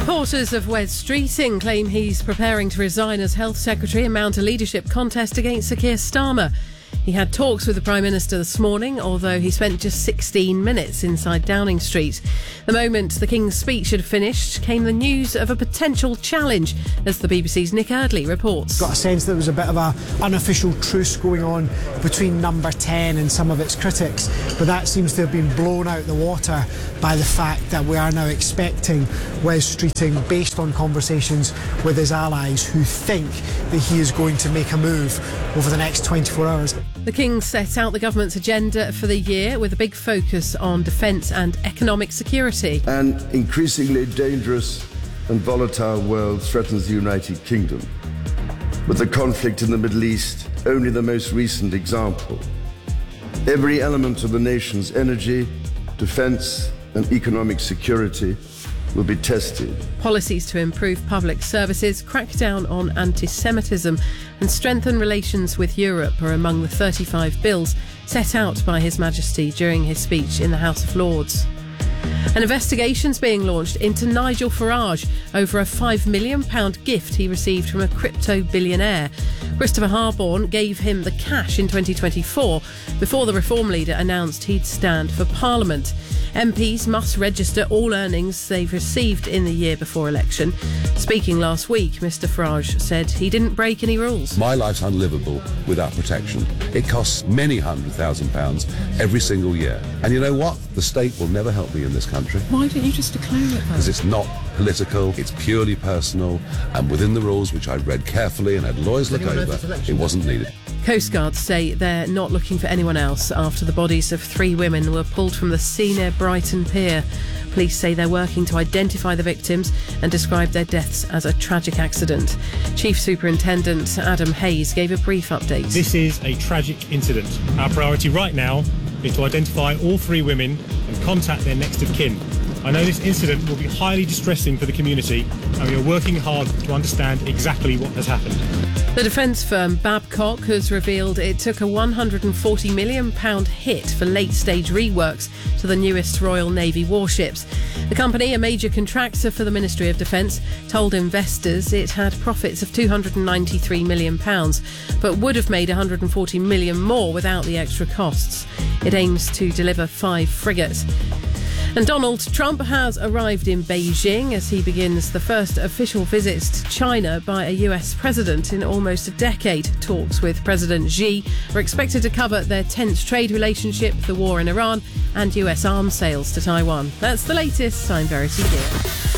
Supporters of Wes Streeting claim he's preparing to resign as Health Secretary and mount a leadership contest against Sir Keir Starmer. He had talks with the Prime Minister this morning, although he spent just 16 minutes inside Downing Street. The moment the King's speech had finished came the news of a potential challenge, as the BBC's Nick Eardley reports. Got a sense there was a bit of an unofficial truce going on between Number 10 and some of its critics, but that seems to have been blown out the water by the fact that we are now expecting Wes Streeting, based on conversations with his allies who think that he is going to make a move over the next 24 hours. The King set out the government's agenda for the year with a big focus on defence and economic security. An increasingly dangerous and volatile world threatens the United Kingdom, with the conflict in the Middle East only the most recent example. Every element of the nation's energy, defence and economic security will be tested. Policies to improve public services, crack down on anti-Semitism and strengthen relations with Europe are among the 35 bills set out by His Majesty during his speech in the House of Lords. An investigation's being launched into Nigel Farage over a £5 million gift he received from a crypto billionaire. Christopher Harborne gave him the cash in 2024 before the Reform leader announced he'd stand for Parliament. MPs must register all earnings they've received in the year before election. Speaking last week, Mr Farage said he didn't break any rules. My life's unlivable without protection. It costs many £100,000 every single year. And you know what? The state will never help me in this country. Why don't you just declare it, though? Because it's not political, it's purely personal, and within the rules, which I read carefully and had lawyers look over, it wasn't needed. Coast Guards say they're not looking for anyone else after the bodies of 3 women were pulled from the sea near Brighton Pier. Police say they're working to identify the victims and describe their deaths as a tragic accident. Chief Superintendent Adam Hayes gave a brief update. This is a tragic incident. Our priority right now is to identify all 3 women and contact their next of kin. I know this incident will be highly distressing for the community, and we are working hard to understand exactly what has happened. The defence firm Babcock has revealed it took a £140 million hit for late-stage reworks to the newest Royal Navy warships. The company, a major contractor for the Ministry of Defence, told investors it had profits of £293 million, but would have made £140 million more without the extra costs. It aims to deliver 5 frigates. And Donald Trump has arrived in Beijing as he begins the first official visit to China by a US president in almost a decade. Talks with President Xi are expected to cover their tense trade relationship, the war in Iran, and US arms sales to Taiwan. That's the latest. I'm Verity Gear.